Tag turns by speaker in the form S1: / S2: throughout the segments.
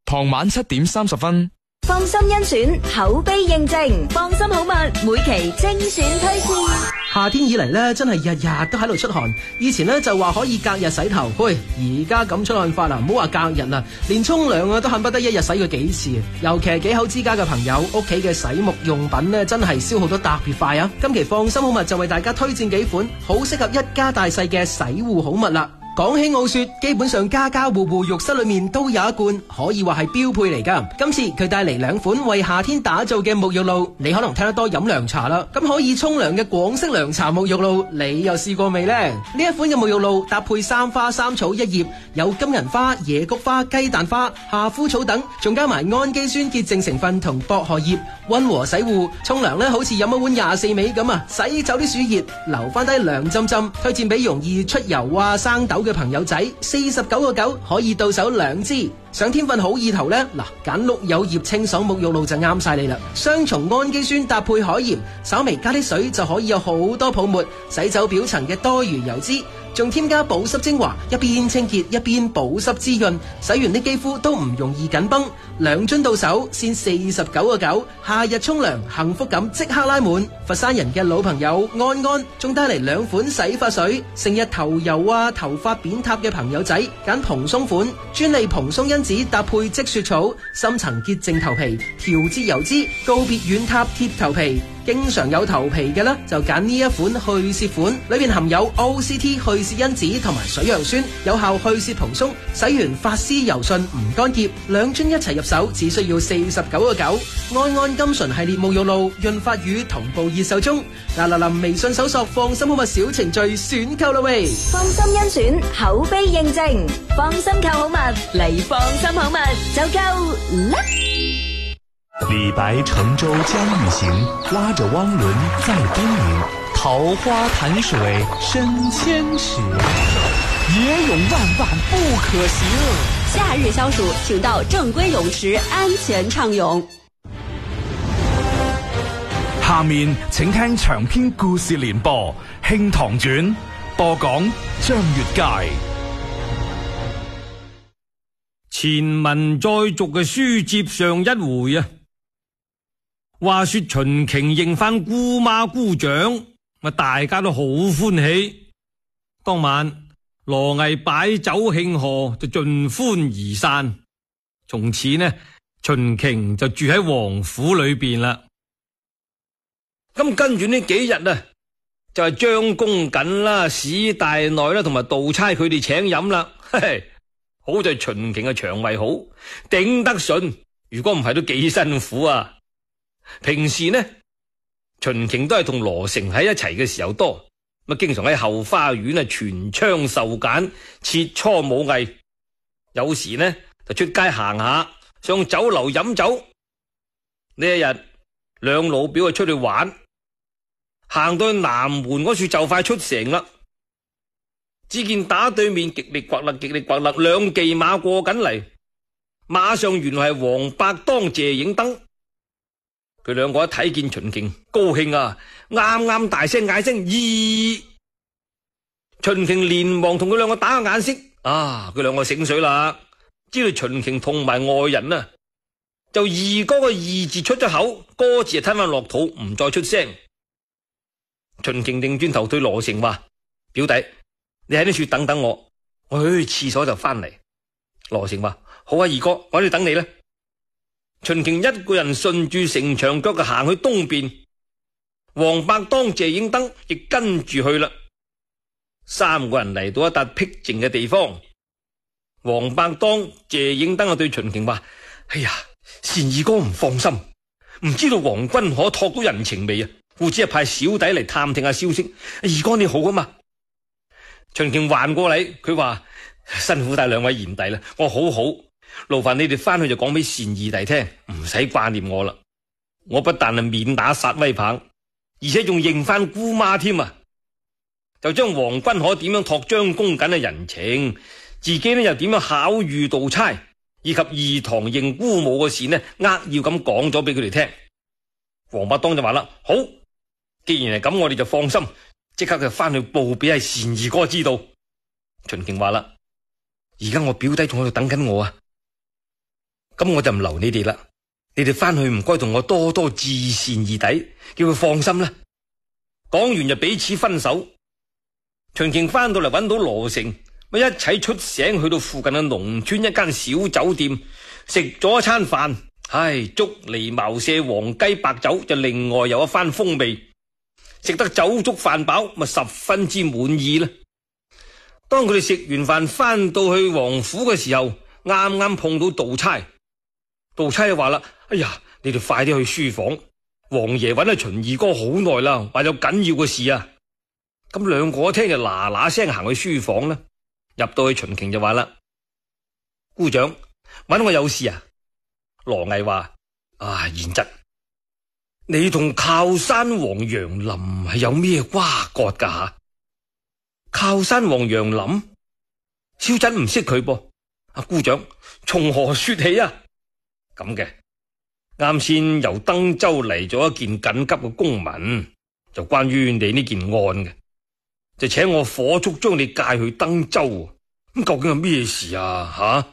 S1: 傍晚7點30分。
S2: 放心甄選，口碑認證，放心好物，每期精選推薦。
S3: 夏天以嚟咧，真係日日都喺度出汗。以前咧就話可以隔日洗頭，喂，而家咁出汗法啦，唔好話隔日啦，連沖涼啊都恨不得一日洗佢幾次。尤其係幾口之家嘅朋友，屋企嘅洗沐用品咧真係消耗得特別快啊！今期放心好物就為大家推薦幾款好適合一家大細嘅洗護好物啦。講起傲雪，基本上家家戶戶浴室裏面都有一罐，可以話係標配嚟噶。今次佢帶嚟2款為夏天打造嘅沐浴露，你可能聽得多飲涼茶啦，咁可以沖涼嘅廣式涼茶沐浴露，你又試過未呢？呢一款嘅沐浴露搭配3花3草1葉，有金銀花、野菊花、雞蛋花、夏枯草等，仲加埋氨基酸潔淨成分同薄荷葉，溫和洗護。沖涼呢好似飲一碗24味咁啊，洗走啲暑熱，留翻低涼浸浸。推薦俾容易出油啊、生痘嘅朋友仔，49.9可以到手2支。想添份好意頭呢，嗱，揀綠柚葉清爽沐浴露就啱晒你啦。雙重氨基酸搭配海鹽，稍微加啲水就可以有好多泡沫，洗走表層嘅多餘油脂，仲添加保濕精華，一邊清潔一邊保濕滋潤，洗完啲肌膚都唔容易緊繃。2樽到手先49.9，夏日沖涼幸福感即刻拉滿。佛山人嘅老朋友安安仲帶嚟2款洗髮水，成日頭油啊、頭髮扁塌嘅朋友仔揀蓬鬆款，專利蓬鬆因子搭配積雪草，深層潔淨頭皮，調節油脂，告別軟塌貼頭皮。經常有頭皮嘅呢，就揀呢一款去屑款，裏面含有 OCT 去屑因子同埋水楊酸，有效去屑蓬鬆，洗完髮絲柔順唔乾澀。2樽一齊入手，只需要49.9。安安金純系列沐浴露潤髮乳同步熱售中。嗱，微信搜索放心好物小程序選購啦喂。
S2: 放心甄選，口碑認證，放心購好物嚟放心好物就夠啦。
S4: 李白乘舟将欲行，拉着汪伦在奔迎。桃花潭水深千尺，野泳万万不可行。
S5: 夏日消暑，请到正规泳池安全暢泳。
S6: 下面請聽長篇故事連播《興唐傳》，播講張月佳。
S7: 前文再續嘅書接上一回啊，話說秦瓊認翻姑媽姑丈，大家都好歡喜。當晚羅毅擺酒慶賀，就盡歡而散。從此呢，秦瓊就住喺王府裏邊啦。咁跟住呢幾日啊，就係張公瑾啦、史大內啦同埋杜釵佢哋請飲啦。嘿嘿，好在秦瓊嘅腸胃好，頂得順。如果唔係都幾辛苦啊。平時呢，秦瓊都係同羅成喺一齊嘅時候多，經常喺後花園啊傳槍授簡、切磋武藝。有時呢就出街行下，上酒樓飲酒。呢一日兩老表就出去玩，行到去南門嗰處就快出城啦。只見打對面極力刮勒兩騎馬過緊嚟，馬上原來係王伯當、謝影燈。佢兩個一睇見秦瓊，高興啊，啱啱大聲嗌聲咦！秦瓊連忙同佢兩個打個眼色，佢兩個醒水啦，知道秦瓊同埋外人啊，就二哥個二字出咗口，哥字就吞翻落肚，唔再出聲。秦瓊擰轉頭對羅成話：表弟，你喺呢處等等我，我去廁所就翻嚟。羅成話：好啊，二哥，我喺度等你啦。秦瓊一個人順住城牆腳就行去東邊，王伯當、謝影燈亦跟住去啦。三個人嚟到一笪僻靜嘅地方，王伯當、謝影燈就對秦瓊話：哎呀，善二哥唔放心，唔知道王君可託到人情未啊？故此係派小弟嚟探聽下消息。二哥你好啊嘛。秦瓊還過嚟，佢話：辛苦帶兩位賢弟啦，我好好。勞煩你哋翻去就講俾善二弟聽，唔使掛念我啦。我不但係免打殺威棒，而且仲認翻姑媽添啊！就將王君可點樣託張公瑾嘅人情，自己呢又點樣巧遇杜釵，以及二堂認姑母嘅事呢，扼要咁講咗俾佢哋聽。王伯當就話啦：好，既然係咁，我哋就放心，即刻就翻去報俾係善二哥知道。秦瓊話啦：而家我表弟仲喺度等緊我啊！
S8: 咁我就唔留你哋啦，你哋翻去唔該同我多多自善義底，叫佢放心啦。講完就彼此分手。秦瓊翻到嚟揾到羅成，咪一齊出城去到附近嘅農村一間小酒店食咗一餐飯。唉，竹籬茅舍黃雞白酒就另外有一番風味，食得酒足飯飽，咪十分之滿意啦。當佢哋食完飯翻到去王府嘅時候，啱啱碰到道差。道差就話啦：哎呀，你哋快啲去書房，王爺揾阿秦二哥好耐啦，話有緊要嘅事啊。咁兩個一聽就嗱嗱聲行去書房啦。入到去秦瓊就話啦：姑丈，揾我有事啊？羅毅話：啊，賢侄，你同靠山王楊林係有咩瓜葛噶吓？靠山王楊林，小侄唔識佢噃。阿姑丈，從何說起啊？咁嘅，啱先由登州嚟咗一件緊急嘅公文，就關於你呢件案嘅，就請我火速將你介去登州。咁究竟係咩事啊？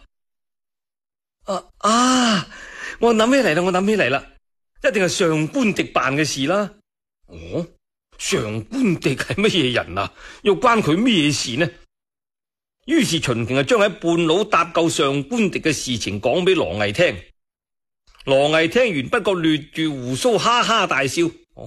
S8: 我諗起嚟啦，一定係上官迪辦嘅事啦。哦，上官迪係乜嘢人啊？又關佢咩事呢？於是秦瓊就將喺半路搭救上官迪嘅事情講俾羅毅聽。羅毅聽完不覺掠住鬍鬚哈哈大笑。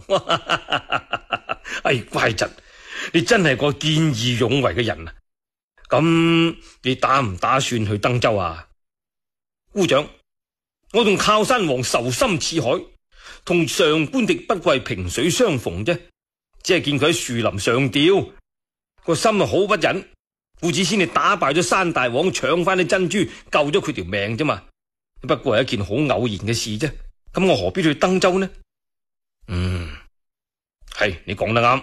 S8: 哎，乖侄，你真係個見義勇為嘅人啊！咁你打唔打算去登州啊？姑丈，我同靠山王仇深似海，同上官迪不過係萍水相逢啫，只係見佢喺樹林上吊，個心啊好不忍，故此先至打敗咗山大王，搶翻啲珍珠，救咗佢條命啫嘛。不過係一件好偶然嘅事啫，咁我何必去登州呢？係你講得啱。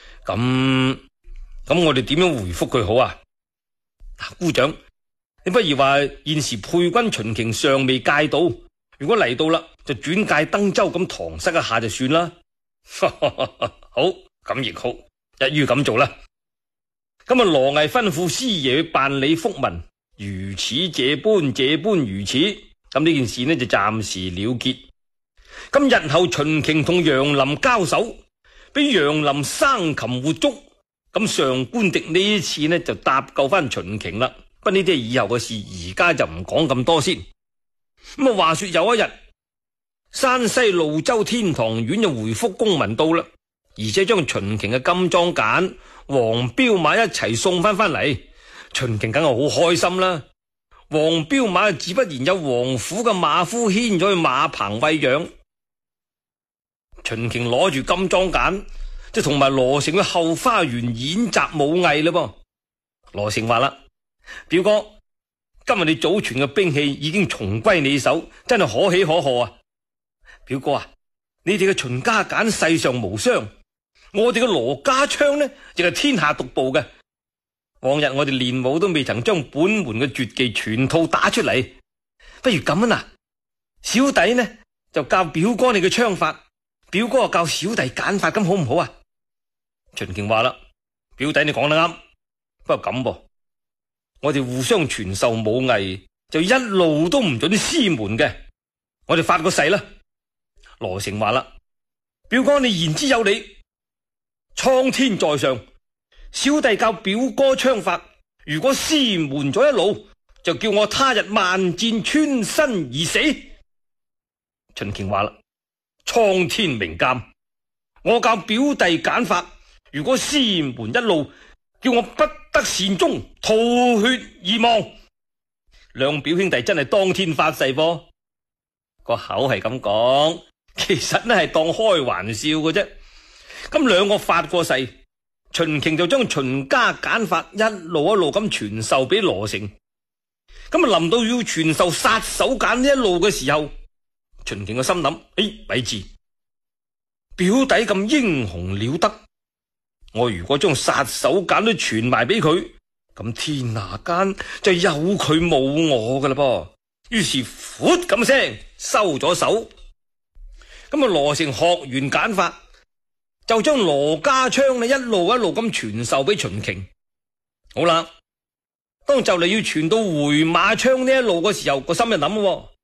S8: 咁我哋點樣回覆佢好啊？姑丈，你不如話現時配軍秦瓊尚未界到，如果嚟到啦，就轉介登州咁搪塞一下就算啦。好，咁亦好，一於咁做啦。咁羅毅吩咐師爺去辦理覆文，如此這般如此。咁呢件事呢就暫時了結。咁日後秦瓊同楊林交手，俾楊林生擒活捉，咁上官迪呢一次呢就搭救翻秦瓊啦。不過呢啲係以後嘅事，而家就唔講咁多先。咁話說有一日，山西廬州天堂縣就回覆公文到啦，而且將秦瓊嘅金裝簡、黃驃馬一齊送翻嚟。秦瓊梗係好開心啦。黃驃馬自不然有王府嘅馬夫牽咗去馬棚餵養。秦瓊攞住金裝簡，就同埋羅成去後花園演習武藝啦噃。羅成話啦：表哥，今日你祖傳嘅兵器已經重歸你手，真係可喜可賀啊！表哥啊，你哋嘅秦家簡世上無雙，我哋嘅羅家槍呢，亦係天下獨步嘅。往日我哋練武都未曾將本門嘅絕技全套打出嚟，不如咁啊！小弟呢就教表哥你嘅槍法，表哥教小弟簡法，咁好唔好啊？秦瓊話啦：表弟你講得啱，不過咁噃，我哋互相傳授武藝，就一路都唔准私門嘅。我哋發個誓啦。羅成話啦：表哥你言之有理，蒼天在上，小弟教表哥槍法，如果私門咗一路，就叫我他日萬箭穿身而死。秦瓊話啦：蒼天明鑑，我教表弟簡法，如果私門一路，叫我不得善終，吐血而亡。兩表兄弟真係當天發誓噃，個口係咁講，其實呢係當開玩笑嘅啫。咁兩個發過誓，秦瓊就將秦家簡法一路咁傳授俾羅成。咁啊，臨到要傳授殺手鐧呢一路嘅時候，秦瓊個心諗：咪住，表弟咁英雄了得，我如果將殺手鐧都傳埋俾佢，咁天下間就有佢冇我噶啦噃。於是噗咁聲收咗手。咁啊，羅成學完簡法，就將羅家槍呢一路咁傳授俾秦瓊。好啦，當就嚟要傳到回馬槍呢一路嘅時候，個心就諗：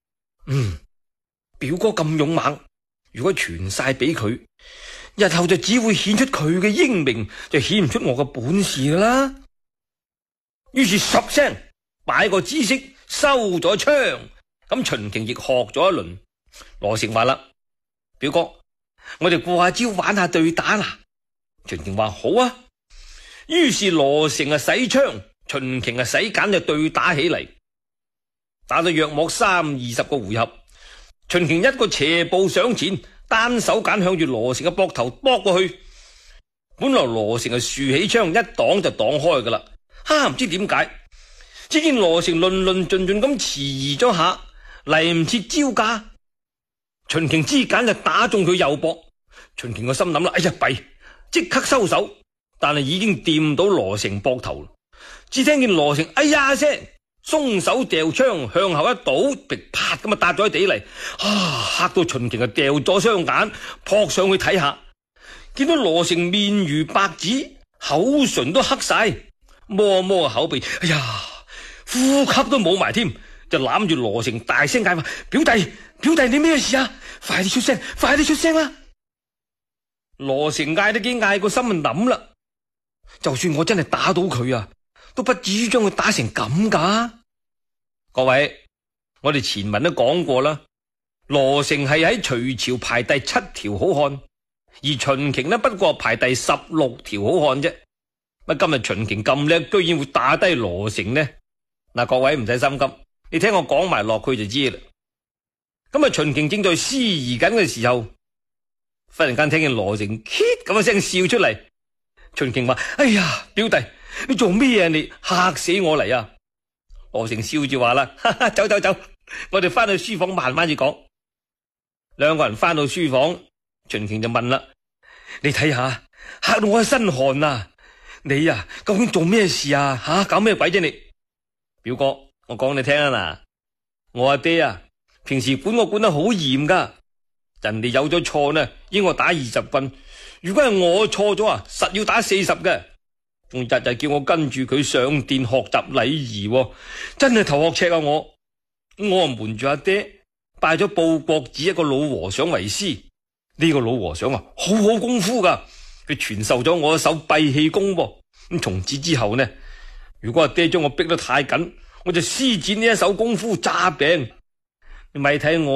S8: 表哥咁勇猛，如果傳晒俾佢，日後就只會顯出佢嘅英明，就顯唔出我嘅本事噶啦。於是十聲擺個姿勢，收咗槍，咁秦瓊亦學咗一輪。羅成話啦：表哥，我哋過下招玩下對打啦。秦瓊話好啊。於是羅成啊使槍，秦瓊啊使鐧，就對打起嚟。打到約莫30-20個回合，秦瓊一個斜步上前，單手鐧向住羅成嘅膊頭搏過去。本來羅成係豎起槍，一擋就擋開噶啦。唔知點解，只見羅成論論盡盡咁遲疑咗下，嚟唔切招架。秦瓊之鐧就打中佢右膊。秦瓊個心諗啦，哎呀弊，即刻收手，但係已經掂到羅成膊頭。只聽見羅成哎呀聲，鬆手掉槍向後一倒，啪咁啊搭咗喺地嚟。嚇到秦瓊啊掉咗雙眼，撲上去睇下，見到羅成面如白紙，口唇都黑晒，摸摸口鼻，哎呀，呼吸都冇埋添，就攬住羅成大聲嗌話：表弟，表弟，你咩事啊？快啲出聲，快啲出聲啦！羅成嗌得幾嗌，個心啊諗啦，就算我真係打到佢啊，都不至於將佢打成咁噶。各位，我哋前文都講過啦，羅成係喺隋朝排第7條好漢，而秦瓊呢不過排第16條好漢啫。乜今日秦瓊咁叻，居然會打低羅成呢？嗱，各位唔使心急，你聽我講埋落去就知啦。咁啊，秦瓊正在思疑緊嘅時候，忽然間聽見羅成 hit 咁一聲笑出嚟。秦瓊話：哎呀，表弟，你做咩啊？你嚇死我嚟啊！羅成笑住話啦：走走走，我哋翻去書房慢慢至講。兩個人翻到書房，秦瓊就問啦：你睇下，嚇到我一身汗啊！你啊，究竟做咩事啊？搞咩鬼啫你？表哥，我講你聽啊嗱，我阿爹啊，平時管我管得好嚴噶，人哋有咗錯呢，應該打20棍，如果係我錯咗啊，實要打40嘅，仲日日叫我跟住佢上殿學習禮儀，真係頭殼赤啊我瞞住阿爹，拜咗報國寺一個老和尚為師，呢個老和尚啊，好好功夫噶。佢傳授咗我一手閉氣功噃，咁從此之後呢，如果阿爹將我逼得太緊，我就施展呢一手功夫詐病。你咪睇我。